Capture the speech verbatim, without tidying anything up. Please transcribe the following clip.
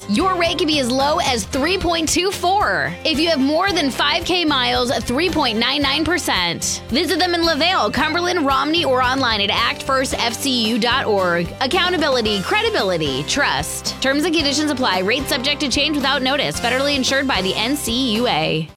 Your rate can be as low as three point two four. If you have more than five K miles, three point nine nine percent. Visit them in LaVale, Cumberland, Romney, or online at act first f c u dot org. Accountability, credibility, trust. Terms and conditions apply. Rates subject to change without notice. Federally insured by the N C U A.